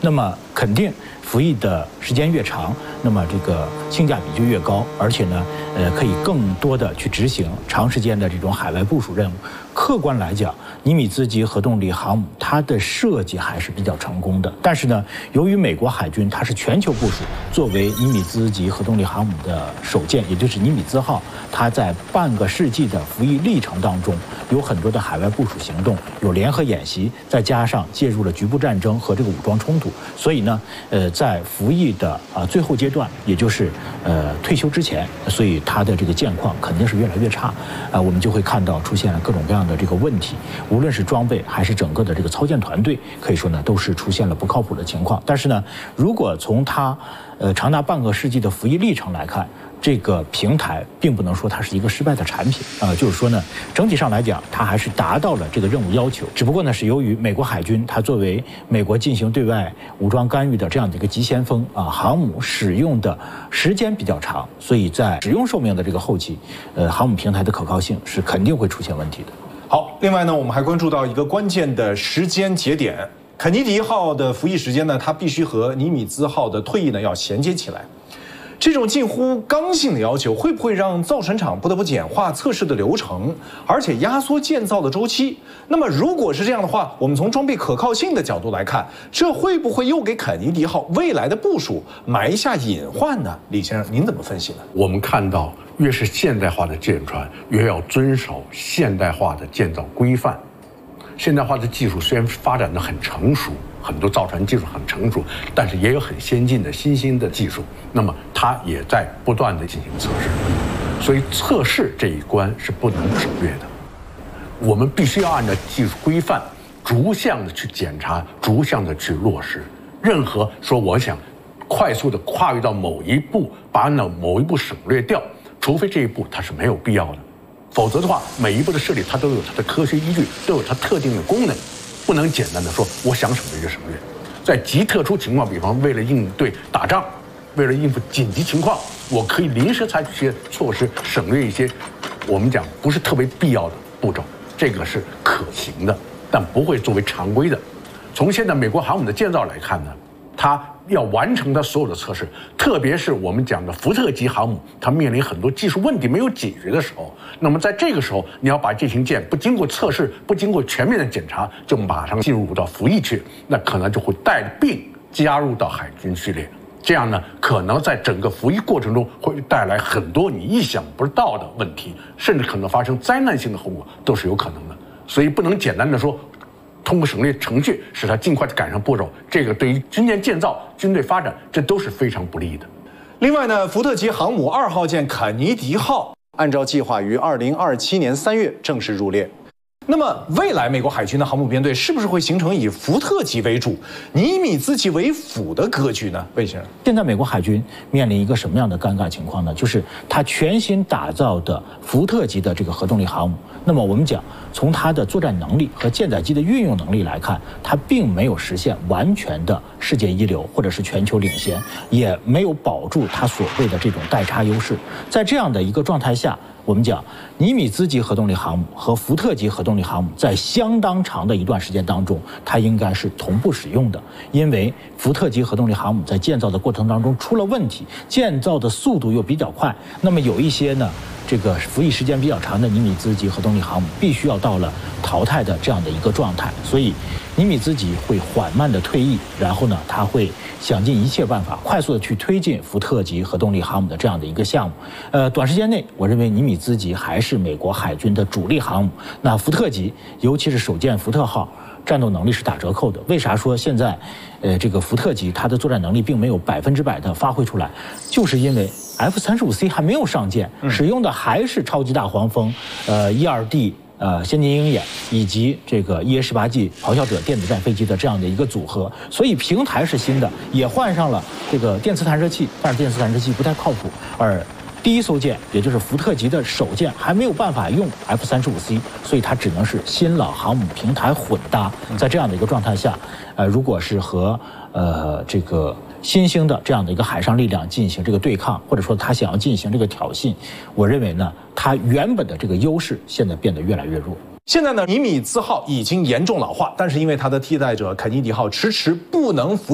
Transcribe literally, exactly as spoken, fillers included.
那么肯定服役的时间越长，那么这个性价比就越高，而且呢，呃，可以更多的去执行长时间的这种海外部署任务。客观来讲，尼米兹级核动力航母它的设计还是比较成功的。但是呢，由于美国海军它是全球部署，作为尼米兹级核动力航母的首舰，也就是尼米兹号，它在半个世纪的服役历程当中，有很多的海外部署行动，有联合演习，再加上介入了局部战争和这个武装冲突，所以呢，呃，在服役的啊最后阶段，也就是呃退休之前，所以它的这个舰况肯定是越来越差，啊，我们就会看到出现了各种各样的这个问题，无论是装备还是整个的这个操舰团队，可以说呢都是出现了不靠谱的情况。但是呢，如果从它呃长达半个世纪的服役历程来看，这个平台并不能说它是一个失败的产品啊、呃，就是说呢，整体上来讲，它还是达到了这个任务要求。只不过呢，是由于美国海军它作为美国进行对外武装干预的这样的一个急先锋啊，航母使用的时间比较长，所以在使用寿命的这个后期，呃，航母平台的可靠性是肯定会出现问题的。 好，另外呢，我们还关注到一个关键的时间节点，肯尼迪号的服役时间呢，它必须和尼米兹号的退役呢要衔接起来。这种近乎刚性的要求，会不会让造船厂不得不简化测试的流程，而且压缩建造的周期？那么，如果是这样的话，我们从装备可靠性的角度来看，这会不会又给肯尼迪号未来的部署埋下隐患呢？李先生，您怎么分析呢？ 我们看到，越是现代化的舰船，越要遵守现代化的建造规范。现代化的技术虽然发展得很成熟，很多造船技术很成熟，但是也有很先进的新兴的技术，那么它也在不断地进行测试，所以测试这一关是不能省略的。我们必须要按照技术规范，逐项的去检查，逐项的去落实。任何说我想快速的跨越到某一步，把那某一步省略掉，除非这一步它是没有必要的。否则的话，每一步的设立它都有它的科学依据，都有它特定的功能，不能简单的说我想省略就省略。在极特殊情况，比方为了应对打仗，为了应付紧急情况，我可以临时采取一些措施，省略一些我们讲不是特别必要的步骤，这个是可行的，但不会作为常规的。从现在美国航母的建造来看呢，它要完成它所有的测试，特别是我们讲的福特级航母，它面临很多技术问题没有解决的时候，那么在这个时候，你要把这型舰不经过测试，不经过全面的检查，就马上进入到服役去，那可能就会带病加入到海军序列。这样呢，可能在整个服役过程中会带来很多你意想不到的问题，甚至可能发生灾难性的后果，都是有可能的。所以不能简单的说通过省略程序使它尽快的赶上步骤，这个对于军舰建造、军队发展，这都是非常不利的。 另外呢，福特级航母二号舰肯尼迪号按照计划于二零二七年三月正式入列。那么未来美国海军的航母编队是不是会形成以福特级为主、尼米兹级为辅的格局呢？魏先生， 现在美国海军面临一个什么样的尴尬情况呢？就是它全新打造的福特级的这个核动力航母，那么我们讲从它的作战能力和舰载机的运用能力来看，它并没有实现完全的世界一流或者是全球领先，也没有保住它所谓的这种代差优势。在这样的一个状态下，我们讲尼米兹级核动力航母和福特级核动力航母在相当长的一段时间当中，它应该是同步使用的，因为福特级核动力航母在建造的过程当中出了问题，建造的速度又比较快，那么有一些呢这个服役时间比较长的尼米兹级核动力航母必须要到了淘汰的这样的一个状态，所以尼米兹级会缓慢的退役，然后呢，它会想尽一切办法快速的去推进福特级核动力航母的这样的一个项目。呃，短时间内，我认为尼米兹级还是美国海军的主力航母。那福特级，尤其是首舰福特号，战斗能力是打折扣的。为啥说现在，呃，这个福特级它的作战能力并没有百分之百的发挥出来，就是因为 F 三十五 C 还没有上舰，使用的还是超级大黄蜂，呃 E 二 D。呃，先进鹰眼以及这个 E A 十八 G 咆哮者电子战飞机的这样的一个组合，所以平台是新的，也换上了这个电磁弹射器，但是电磁弹射器不太靠谱。而第一艘舰，也就是福特级的首舰，还没有办法用 F 三十五 C， 所以它只能是新老航母平台混搭。在这样的一个状态下，呃，如果是和呃这个新兴的这样的一个海上力量进行这个对抗，或者说他想要进行这个挑衅，我认为呢，它原本的这个优势现在变得越来越弱。 现在呢，尼米兹号已经严重老化，但是因为它的替代者肯尼迪号迟迟不能服